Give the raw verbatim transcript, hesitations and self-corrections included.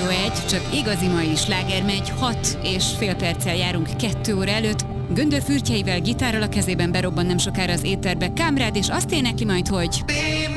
Rádió egy, csak igazi mai sláger megy, hat és fél perccel járunk kettő óra előtt. Göndör fürtjeivel, gitárral a kezében berobban nem sokára az éterbe Kámrád, és azt énekli majd, hogy...